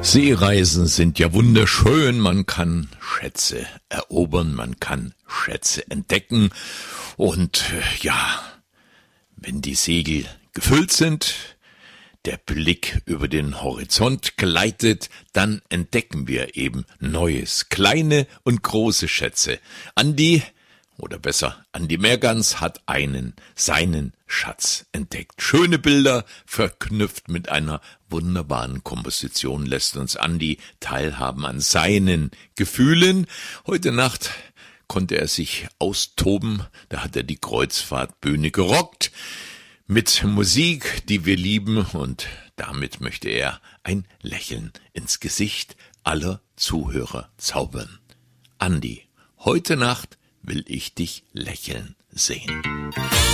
Seereisen sind ja wunderschön, man kann Schätze erobern, man kann Schätze entdecken und wenn die Segel gefüllt sind, der Blick über den Horizont gleitet, dann entdecken wir eben Neues, kleine und große Schätze. Andi Mergans hat seinen Schatz entdeckt. Schöne Bilder, verknüpft mit einer wunderbaren Komposition, lässt uns Andi teilhaben an seinen Gefühlen. Heute Nacht konnte er sich austoben, da hat er die Kreuzfahrtbühne gerockt, mit Musik, die wir lieben, und damit möchte er ein Lächeln ins Gesicht aller Zuhörer zaubern. Andi, heute Nacht will ich dich lächeln sehen.